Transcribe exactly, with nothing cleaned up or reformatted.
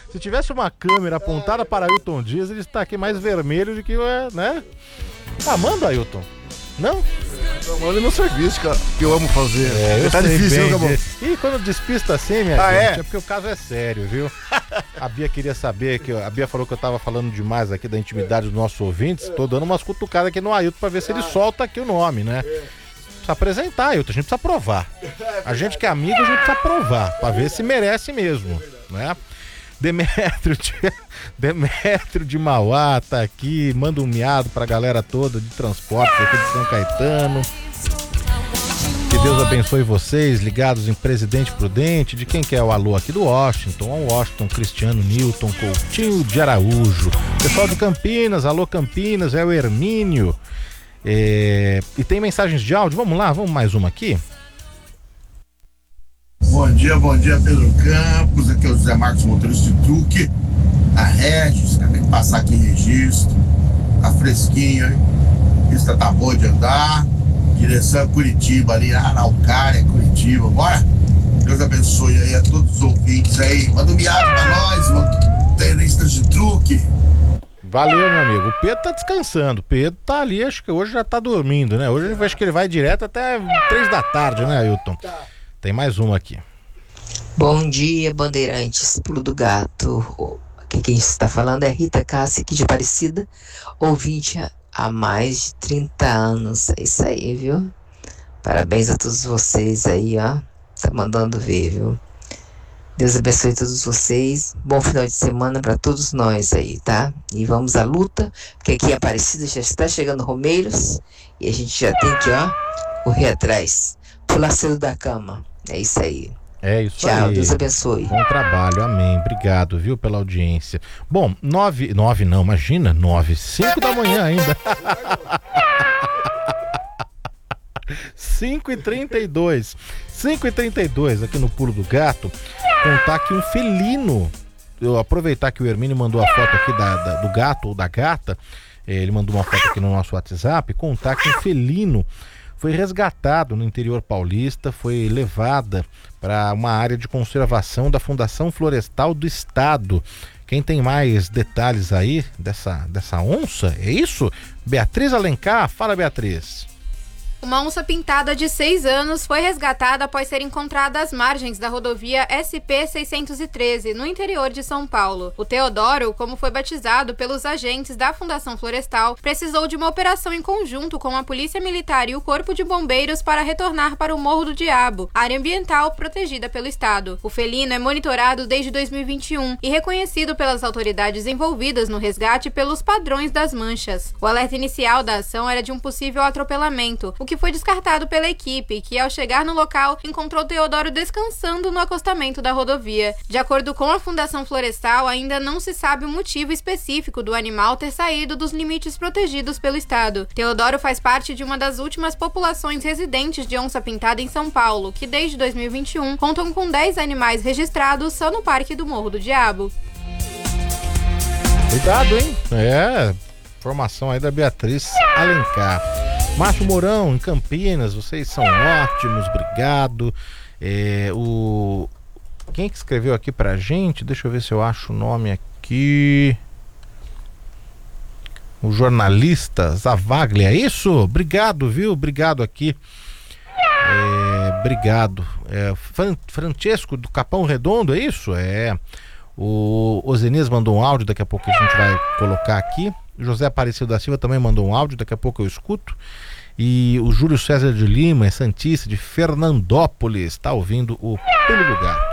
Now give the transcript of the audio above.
Se tivesse uma câmera apontada para Ailton Dias, ele está aqui mais vermelho do que, né? Ah, manda, Ailton. Não? Manda meu serviço, cara, que eu amo fazer. É, eu tá sei difícil, bem, viu, Gabão? E quando despista assim, minha ah, gente, é? é porque o caso é sério, viu? A Bia queria saber, que a Bia falou que eu tava falando demais aqui da intimidade dos nossos ouvintes. Tô dando umas cutucadas aqui no Ailton pra ver se ele solta aqui o nome, né? Precisa apresentar, Ailton, a gente precisa provar. A gente que é amigo, a gente precisa provar, pra ver se merece mesmo, né? Demétrio de, Demétrio de Mauá tá aqui, manda um miado pra galera toda de transporte aqui de São Caetano. Que Deus abençoe vocês, ligados em Presidente Prudente. De quem que é o alô aqui? Do Washington, ao Washington, Cristiano Newton, Coutinho de Araújo. Pessoal de Campinas, alô Campinas, é o Hermínio. É... E tem mensagens de áudio, vamos lá, vamos mais uma aqui. Bom dia, bom dia, Pedro Campos. Aqui é o José Marcos, motorista de truque. A Regis, acabei de passar aqui em registro. Tá fresquinho, hein? A pista tá boa de andar. Direção Curitiba ali, Araucária, Curitiba. Bora? Deus abençoe aí a todos os ouvintes aí. Manda um miado pra nós, motoristas de truque. Valeu, meu amigo. O Pedro tá descansando. O Pedro tá ali, acho que hoje já tá dormindo, né? Hoje eu acho que ele vai direto até três da tarde, né, Ailton? Tem mais uma aqui. Bom dia, Bandeirantes, Pulo do Gato. Aqui quem está falando é Rita Cássia, aqui de Aparecida, ouvinte há mais de trinta anos. É isso aí, viu? Parabéns a todos vocês aí, ó. Tá mandando ver, viu? Deus abençoe todos vocês. Bom final de semana para todos nós aí, tá? E vamos à luta, porque aqui em Aparecida já está chegando Romeiros e a gente já tem que, ó, correr atrás. Pular cedo da cama. É isso aí. É isso Tchau, aí. Tchau, Deus abençoe. Bom trabalho, amém. Obrigado, viu, pela audiência. Bom, nove, nove não, imagina, nove, cinco da manhã ainda. cinco e trinta e dois. cinco e trinta e dois aqui no Pulo do Gato. Contar que um felino, eu aproveitar que o Hermínio mandou a foto aqui da, da, do gato ou da gata, ele mandou uma foto aqui no nosso WhatsApp, contar que um felino foi resgatado no interior paulista, foi levada para uma área de conservação da Fundação Florestal do Estado. Quem tem mais detalhes aí dessa, dessa onça? É isso? Beatriz Alencar, fala, Beatriz. Uma onça pintada de seis anos foi resgatada após ser encontrada às margens da rodovia S P seiscentos e treze, no interior de São Paulo. O Teodoro, como foi batizado pelos agentes da Fundação Florestal, precisou de uma operação em conjunto com a Polícia Militar e o Corpo de Bombeiros para retornar para o Morro do Diabo, área ambiental protegida pelo Estado. O felino é monitorado desde dois mil e vinte e um e reconhecido pelas autoridades envolvidas no resgate pelos padrões das manchas. O alerta inicial da ação era de um possível atropelamento, o que foi descartado pela equipe, que ao chegar no local encontrou Teodoro descansando no acostamento da rodovia. De acordo com a Fundação Florestal, ainda não se sabe o motivo específico do animal ter saído dos limites protegidos pelo Estado. Teodoro faz parte de uma das últimas populações residentes de onça-pintada em São Paulo, que desde dois mil e vinte e um contam com dez animais registrados só no Parque do Morro do Diabo. Cuidado, hein? É, informação aí da Beatriz Alencar. Márcio Mourão, em Campinas, vocês são ótimos, obrigado. É, o... Quem que escreveu aqui pra gente? Deixa eu ver se eu acho o nome aqui. O jornalista Zavaglia, é isso? Obrigado, viu? Obrigado aqui. É, obrigado. É, Fran- Francesco do Capão Redondo, é isso? É. O Ozenias mandou um áudio, daqui a pouco a gente vai colocar aqui. José Aparecido da Silva também mandou um áudio, daqui a pouco eu escuto. E o Júlio César de Lima, é santista de Fernandópolis, está ouvindo o Pulo do Gato.